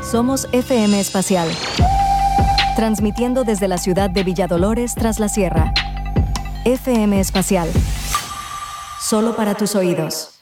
Somos FM Espacial, transmitiendo desde la ciudad de Villadolores tras la Sierra. FM Espacial, solo para tus oídos.